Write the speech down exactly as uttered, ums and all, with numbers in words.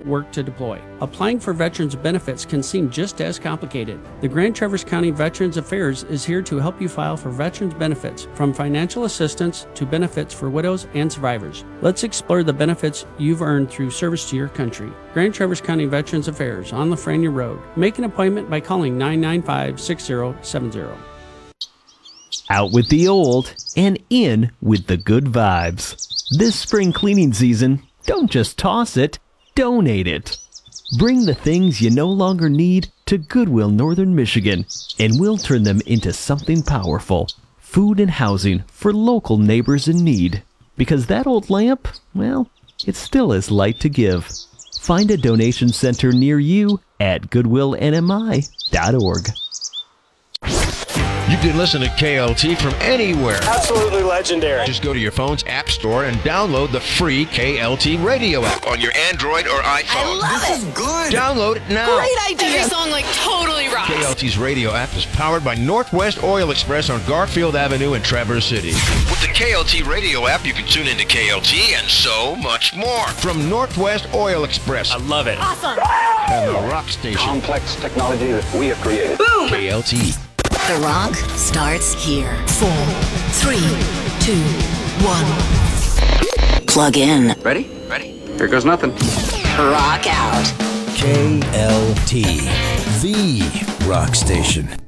work to deploy. Applying for veterans benefits can seem just as complicated. The Grand Traverse County Veterans Affairs is here to help you file for veterans benefits, from financial assistance to benefits for widows and survivors. Let's explore the benefits you've earned through service to your country. Grand Traverse County Veterans Affairs on Lafreniere Road. Make an appointment by calling nine nine five, six zero seven zero. Out with the old and in with the good vibes. This spring cleaning season, don't just toss it, donate it. Bring the things you no longer need to Goodwill Northern Michigan, and we'll turn them into something powerful. Food and housing for local neighbors in need. Because that old lamp, well, it still has light to give. Find a donation center near you at goodwill n m i dot org. You can listen to K L T from anywhere. Absolutely legendary. Just go to your phone's app store and download the free K L T radio app on your Android or iPhone. I love this it. is good. Download it now. Great idea. Every song like totally rocks. K L T's radio app is powered by Northwest Oil Express on Garfield Avenue in Traverse City. With the K L T radio app, you can tune into K L T and so much more. From Northwest Oil Express. I love it. Awesome. And the Rock Station. Complex technology that we have created. Boom. K L T. The Rock starts here. Four, three, two, one. Plug in. Ready? Ready? Here goes nothing. Rock out. K L T, the rock station.